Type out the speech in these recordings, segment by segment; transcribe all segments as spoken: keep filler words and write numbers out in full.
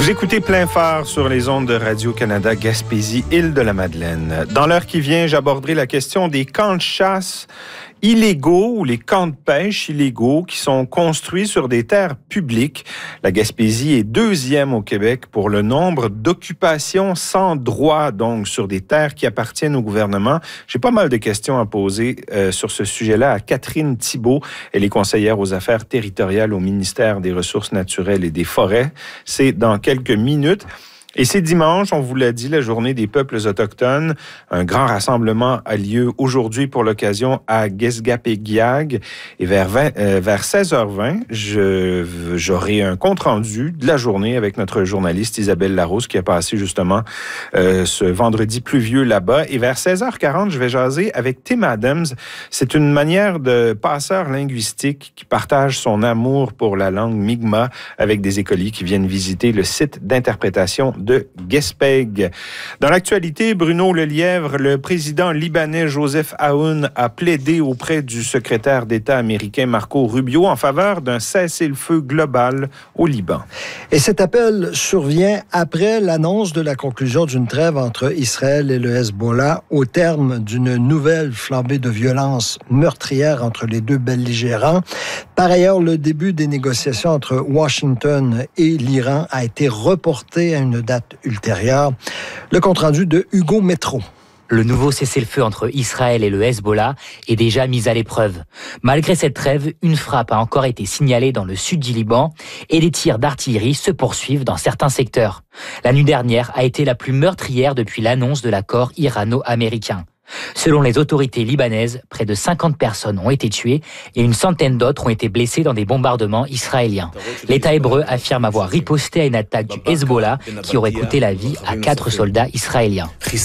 Vous écoutez Plein Phare sur les ondes de Radio-Canada Gaspésie, Île-de-la-Madeleine. Dans l'heure qui vient, j'aborderai la question des camps de chasse illégaux ou les camps de pêche illégaux qui sont construits sur des terres publiques. La Gaspésie est deuxième au Québec pour le nombre d'occupations sans droit, donc sur des terres qui appartiennent au gouvernement. J'ai pas mal de questions à poser euh, sur ce sujet-là à Catherine Thibault. Elle est conseillère aux affaires territoriales au ministère des Ressources naturelles et des Forêts. C'est dans quelques minutes. Et c'est dimanche, on vous l'a dit, la journée des peuples autochtones. Un grand rassemblement a lieu aujourd'hui pour l'occasion à Guesgapéguiag. Et vers, vingt, euh, vers seize heures vingt, je, j'aurai un compte-rendu de la journée avec notre journaliste Isabelle Larousse qui a passé justement euh, ce vendredi pluvieux là-bas. Et vers seize heures quarante, je vais jaser avec Tim Adams. C'est une manière de passeur linguistique qui partage son amour pour la langue Mi'kmaq avec des écoliers qui viennent visiter le site d'interprétation de Guespeg. Dans l'actualité, Bruno Lelièvre, le président libanais Joseph Aoun a plaidé auprès du secrétaire d'État américain Marco Rubio en faveur d'un cessez-le-feu global au Liban. Et cet appel survient après l'annonce de la conclusion d'une trêve entre Israël et le Hezbollah au terme d'une nouvelle flambée de violence meurtrière entre les deux belligérants. Par ailleurs, le début des négociations entre Washington et l'Iran a été reporté à une date ultérieure. Le compte-rendu de Hugo Métro. Le nouveau cessez-le-feu entre Israël et le Hezbollah est déjà mis à l'épreuve. Malgré cette trêve, une frappe a encore été signalée dans le sud du Liban et des tirs d'artillerie se poursuivent dans certains secteurs. La nuit dernière a été la plus meurtrière depuis l'annonce de l'accord irano-américain. Selon les autorités libanaises, près de cinquante personnes ont été tuées et une centaine d'autres ont été blessées dans des bombardements israéliens. L'État hébreu affirme avoir riposté à une attaque du Hezbollah qui aurait coûté la vie à quatre soldats israéliens.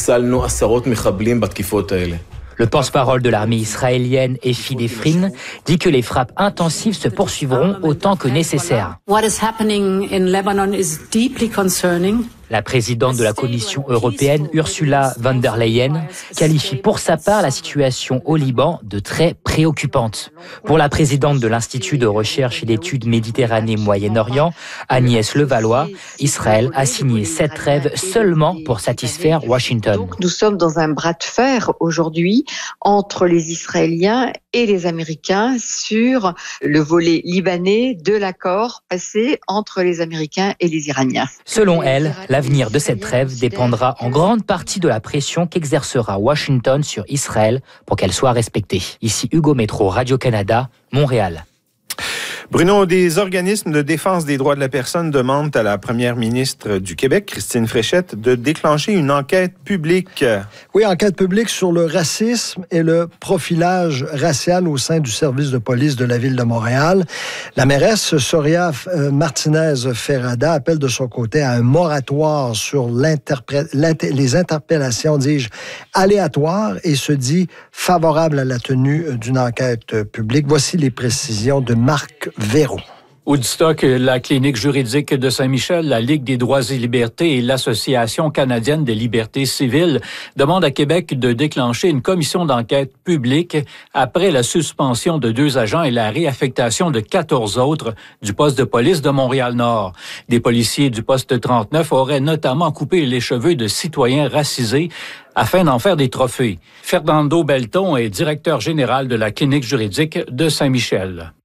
Le porte-parole de l'armée israélienne, Efi Defrin, dit que les frappes intensives se poursuivront autant que nécessaire. What is happening in Lebanon is deeply concerning. La présidente de la Commission européenne, Ursula von der Leyen, qualifie pour sa part la situation au Liban de très préoccupante. Pour la présidente de l'Institut de recherche et d'études Méditerranée-Moyen-Orient, Agnès Levallois, Israël a signé cette trêve seulement pour satisfaire Washington. Donc nous sommes dans un bras de fer aujourd'hui entre les Israéliens et les Américains sur le volet libanais de l'accord passé entre les Américains et les Iraniens. Selon elle, l'avenir de cette trêve dépendra en grande partie de la pression qu'exercera Washington sur Israël pour qu'elle soit respectée. Ici Hugo Métro, Radio-Canada, Montréal. Bruno, des organismes de défense des droits de la personne demandent à la première ministre du Québec, Christine Fréchette, de déclencher une enquête publique. Oui, enquête publique sur le racisme et le profilage racial au sein du service de police de la Ville de Montréal. La mairesse Soria Martinez-Ferrada appelle de son côté à un moratoire sur l'interpré- l'inter- les interpellations, dis-je, aléatoires et se dit favorable à la tenue d'une enquête publique. Voici les précisions de Marc Véro. Woodstock, la clinique juridique de Saint-Michel, la Ligue des droits et libertés et l'Association canadienne des libertés civiles demandent à Québec de déclencher une commission d'enquête publique après la suspension de deux agents et la réaffectation de quatorze autres du poste de police de Montréal-Nord. Des policiers du poste trente-neuf auraient notamment coupé les cheveux de citoyens racisés afin d'en faire des trophées. Fernando Belton est directeur général de la clinique juridique de Saint-Michel.